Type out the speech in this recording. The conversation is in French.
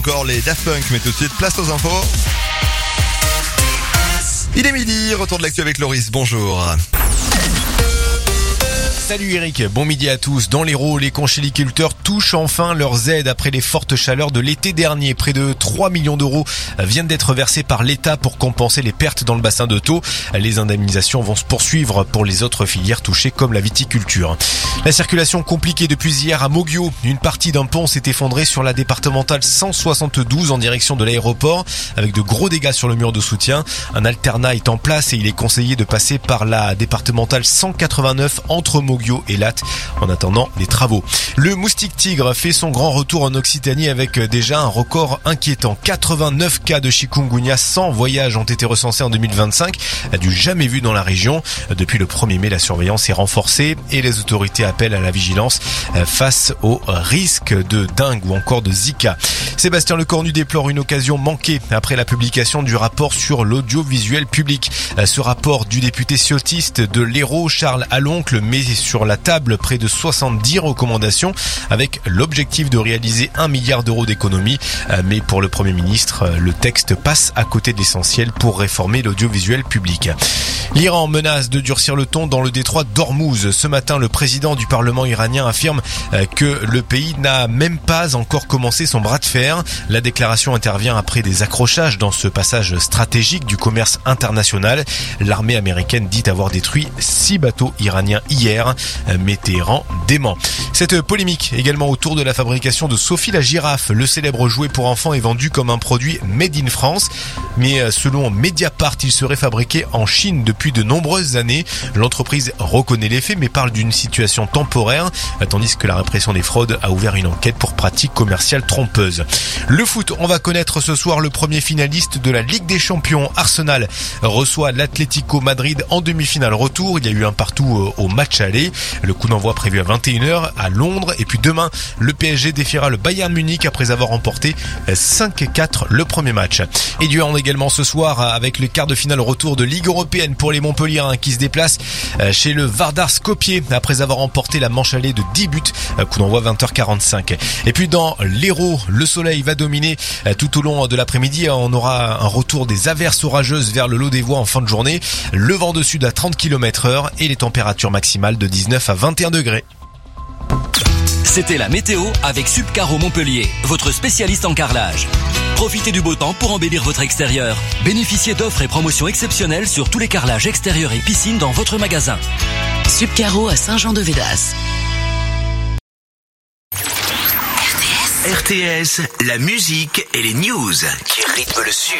Encore les Daft Punk, mais tout de suite, place aux infos. Il est midi, retour de l'actu avec Loris, bonjour. Salut Eric, bon midi à tous. Dans l'Hérault, les conchyliculteurs touchent enfin leurs aides après les fortes chaleurs de l'été dernier. Près de 3 millions d'euros viennent d'être versés par l'État pour compenser les pertes dans le bassin de Thau. Les indemnisations vont se poursuivre pour les autres filières touchées comme la viticulture. La circulation compliquée depuis hier à Moguio. Une partie d'un pont s'est effondrée sur la départementale 172 en direction de l'aéroport avec de gros dégâts sur le mur de soutien. Un alternat est en place et il est conseillé de passer par la départementale 189 entre Moguio et Latte en attendant les travaux. Le moustique tigre fait son grand retour en Occitanie avec déjà un record inquiétant. 89 cas de chikungunya sans voyage ont été recensés en 2025, du jamais vu dans la région. Depuis le 1er mai, la surveillance est renforcée et les autorités appellent à la vigilance face au risque de dengue ou encore de Zika. Sébastien Lecornu déplore une occasion manquée après la publication du rapport sur l'audiovisuel public. Ce rapport du député ciotiste de l'Hérault, Charles Aloncle, met sur la table près de 70 recommandations avec l'objectif de réaliser 1 milliard d'euros d'économies. Mais pour le Premier ministre, le texte passe à côté de l'essentiel pour réformer l'audiovisuel public. L'Iran menace de durcir le ton dans le détroit d'Ormuz. Ce matin, le président du Parlement iranien affirme que le pays n'a même pas encore commencé son bras de fer. La déclaration intervient après des accrochages dans ce passage stratégique du commerce international. L'armée américaine dit avoir détruit 6 bateaux iraniens hier, mais Téhéran dément. Cette polémique également autour de la fabrication de Sophie la girafe. Le célèbre jouet pour enfants est vendu comme un produit made in France, mais selon Mediapart, il serait fabriqué en Chine depuis de nombreuses années. L'entreprise reconnaît les faits mais parle d'une situation temporaire, tandis que la répression des fraudes a ouvert une enquête pour pratiques commerciales trompeuses. Le foot, on va connaître ce soir le premier finaliste de la Ligue des Champions. Arsenal reçoit l'Atlético Madrid en demi-finale retour. Il y a eu un partout au match aller. Le coup d'envoi prévu à 21h à Londres. Et puis demain, le PSG défiera le Bayern Munich après avoir remporté 5-4 le premier match. Et du hand également ce soir avec le quart de finale retour de Ligue européenne pour les Montpelliérains qui se déplacent chez le Vardar Skopje après avoir remporté la manche allée de 10 buts. Coup d'envoi 20h45. Et puis dans l'Hérault, le soleil va dominer tout au long de l'après-midi. On aura un retour des averses orageuses vers le lot des voies en fin de journée. Le vent de sud à 30 km/h et les températures maximales de 19 à 21 degrés. C'était la météo avec Subcaro Montpellier, votre spécialiste en carrelage. Profitez du beau temps pour embellir votre extérieur. Bénéficiez d'offres et promotions exceptionnelles sur tous les carrelages extérieurs et piscines dans votre magasin. Subcaro à Saint-Jean-de-Védas. RTS, la musique et les news qui rythment le Sud.